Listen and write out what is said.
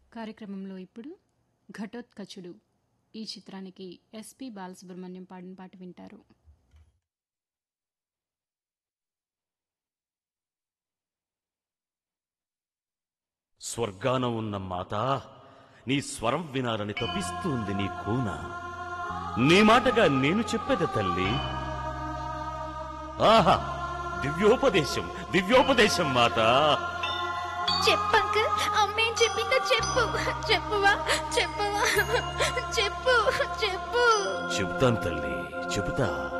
కార్యక్రమంలో ఇప్పుడు ఘటోత్కచుడు ఈ చిత్రానికి ఎస్పి బాలసుబ్రహ్మణ్యం పాడిన పాట వింటారు. స్వర్గాన ఉన్న మాత నీ స్వరం వినాలని తప్పిస్తుంది నీ కూన. నీ మాటగా నేను చెప్పేది తల్లి. ఆహా, దివ్యోపదేశం దివ్యోపదేశం మాత. చెప్పంకల్, అమ్మేం చెప్పిందో చెప్పు. చెప్పువా చెప్పువా చెప్పు చెప్పు. చెబుతాను తల్లి, చెబుతా.